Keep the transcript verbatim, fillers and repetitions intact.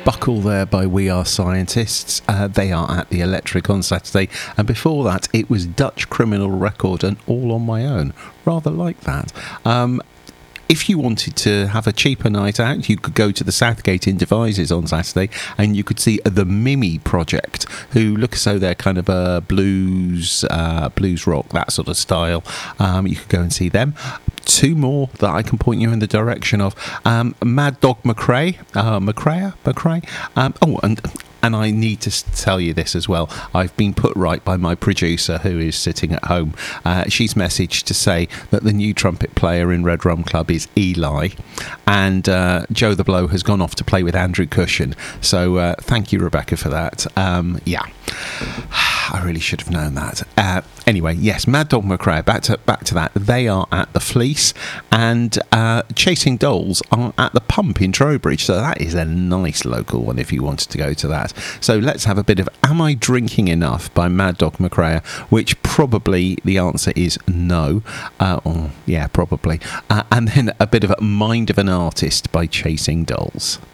Buckle there by We Are Scientists. Uh, they are at the Electric on Saturday. And before that, it was Dutch Criminal Record and All on My Own. Rather like that. Um, If you wanted to have a cheaper night out, you could go to the Southgate in Devizes on Saturday and you could see the Mimi Project, who look as though they're kind of a blues, uh, blues rock, that sort of style. Um, you could go and see them. Two more that I can point you in the direction of. Um, Mad Dog McRae, uh, McRae, McRae. Um, oh, and... And I need to tell you this as well. I've been put right by my producer, who is sitting at home. Uh, she's messaged to say that the new trumpet player in Red Rum Club is Eli, and uh, Joe the Blow has gone off to play with Andrew Cushion. So uh, thank you, Rebecca, for that. Um, yeah, I really should have known that. Uh, anyway, yes, Mad Dog McRae. Back to back to that. They are at the Fleece, and uh, Chasing Dolls are at the Pump in Trowbridge. So that is a nice local one if you wanted to go to that. So let's have a bit of Am I Drinking Enough by Mad Dog McRae, which probably the answer is no. Uh, or, yeah, probably. Uh, and then a bit of a Mind of an Artist by Chasing Dolls.